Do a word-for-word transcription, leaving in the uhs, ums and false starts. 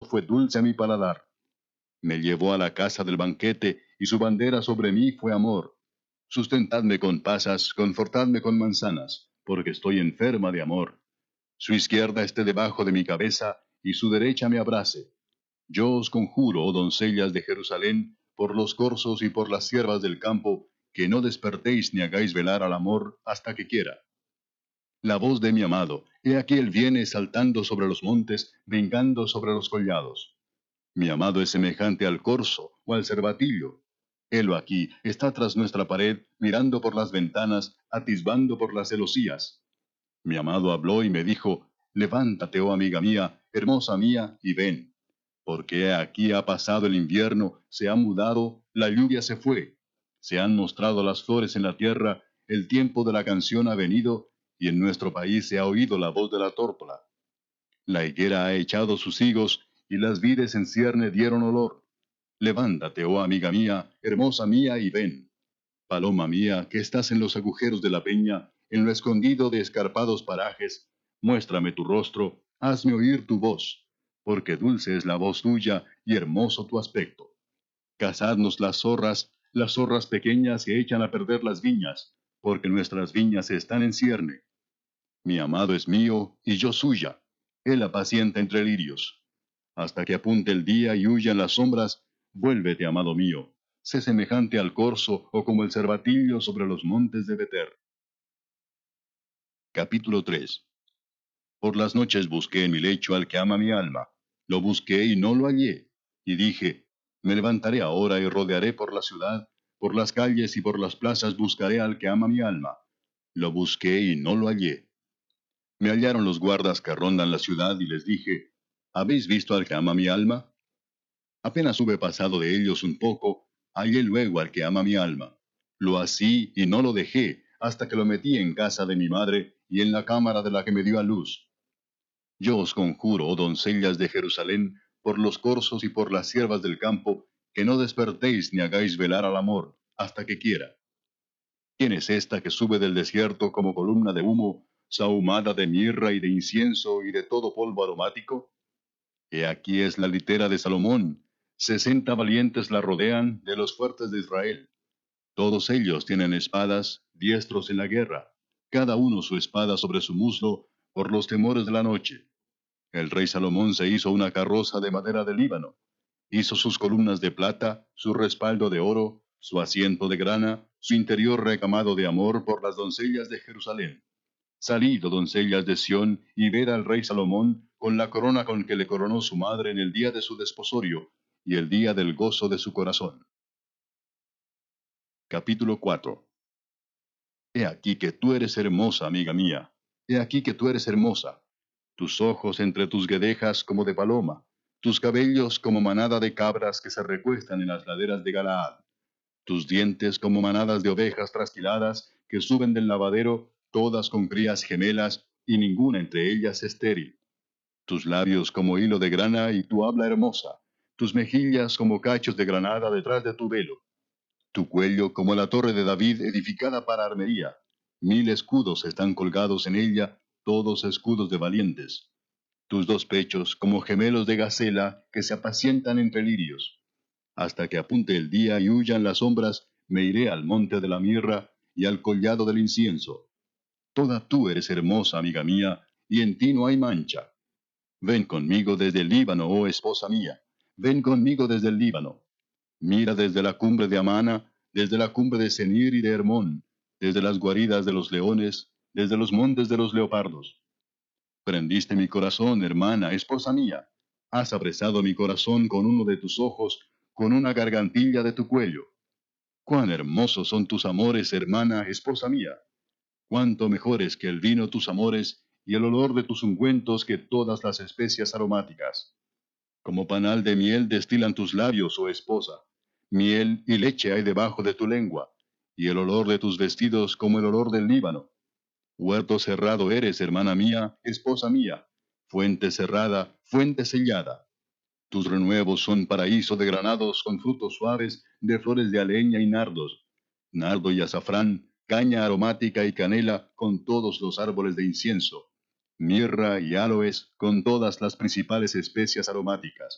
fue dulce a mi paladar. Me llevó a la casa del banquete, y su bandera sobre mí fue amor. Sustentadme con pasas, confortadme con manzanas, porque estoy enferma de amor. Su izquierda esté debajo de mi cabeza, y su derecha me abrace. Yo os conjuro, oh doncellas de Jerusalén, por los corzos y por las siervas del campo, que no despertéis ni hagáis velar al amor hasta que quiera. La voz de mi amado, he aquí él viene saltando sobre los montes, brincando sobre los collados. Mi amado es semejante al corzo o al cervatillo. Helo aquí, está tras nuestra pared, mirando por las ventanas, atisbando por las celosías. Mi amado habló y me dijo, levántate, oh amiga mía, hermosa mía, y ven. Porque aquí ha pasado el invierno, se ha mudado, la lluvia se fue. Se han mostrado las flores en la tierra, el tiempo de la canción ha venido, y en nuestro país se ha oído la voz de la tórtola. La higuera ha echado sus higos, y las vides en cierne dieron olor. Levántate, oh amiga mía, hermosa mía, y ven. Paloma mía, que estás en los agujeros de la peña, en lo escondido de escarpados parajes, muéstrame tu rostro, hazme oír tu voz, porque dulce es la voz tuya y hermoso tu aspecto. Cazadnos las zorras, las zorras pequeñas que echan a perder las viñas, porque nuestras viñas están en cierne. Mi amado es mío, y yo suya. Él apacienta entre lirios. Hasta que apunte el día y huyan las sombras, vuélvete, amado mío. Sé semejante al corzo o como el cervatillo sobre los montes de Beter. Capítulo tres. Por las noches busqué en mi lecho al que ama mi alma. Lo busqué y no lo hallé. Y dije, me levantaré ahora y rodearé por la ciudad, por las calles y por las plazas buscaré al que ama mi alma. Lo busqué y no lo hallé. Me hallaron los guardas que rondan la ciudad y les dije, ¿habéis visto al que ama mi alma? Apenas hube pasado de ellos un poco, hallé luego al que ama mi alma. Lo así y no lo dejé, hasta que lo metí en casa de mi madre y en la cámara de la que me dio a luz. Yo os conjuro, oh doncellas de Jerusalén, por los corzos y por las siervas del campo, que no despertéis ni hagáis velar al amor, hasta que quiera. ¿Quién es esta que sube del desierto como columna de humo, sahumada de mirra y de incienso y de todo polvo aromático? He aquí es la litera de Salomón. Sesenta valientes la rodean de los fuertes de Israel. Todos ellos tienen espadas, diestros en la guerra, cada uno su espada sobre su muslo, por los temores de la noche. El rey Salomón se hizo una carroza de madera del Líbano. Hizo sus columnas de plata, su respaldo de oro, su asiento de grana, su interior recamado de amor por las doncellas de Jerusalén. Salid, oh doncellas de Sión, y ved al rey Salomón con la corona con que le coronó su madre en el día de su desposorio, y el día del gozo de su corazón. Capítulo cuatro. He aquí que tú eres hermosa, amiga mía. He aquí que tú eres hermosa. Tus ojos entre tus guedejas como de paloma, tus cabellos como manada de cabras que se recuestan en las laderas de Galaad, tus dientes como manadas de ovejas trasquiladas que suben del lavadero, todas con crías gemelas, y ninguna entre ellas estéril. Tus labios como hilo de grana y tu habla hermosa, tus mejillas como cachos de granada detrás de tu velo, tu cuello como la torre de David edificada para armería. Mil escudos están colgados en ella, todos escudos de valientes. Tus dos pechos como gemelos de gacela que se apacientan entre lirios. Hasta que apunte el día y huyan las sombras, me iré al monte de la mirra y al collado del incienso. Toda tú eres hermosa, amiga mía, y en ti no hay mancha. Ven conmigo desde el Líbano, oh esposa mía. Ven conmigo desde el Líbano. Mira desde la cumbre de Amana, desde la cumbre de Senir y de Hermón, desde las guaridas de los leones, desde los montes de los leopardos. Prendiste mi corazón, hermana, esposa mía. Has apresado mi corazón con uno de tus ojos, con una gargantilla de tu cuello. Cuán hermosos son tus amores, hermana, esposa mía. Cuánto mejores que el vino tus amores, y el olor de tus ungüentos que todas las especias aromáticas. Como panal de miel destilan tus labios, oh esposa. Miel y leche hay debajo de tu lengua, y el olor de tus vestidos como el olor del Líbano. Huerto cerrado eres, hermana mía, esposa mía, fuente cerrada, fuente sellada. Tus renuevos son paraíso de granados con frutos suaves, de flores de aleña y nardos, nardo y azafrán, caña aromática y canela con todos los árboles de incienso, mirra y aloes con todas las principales especias aromáticas.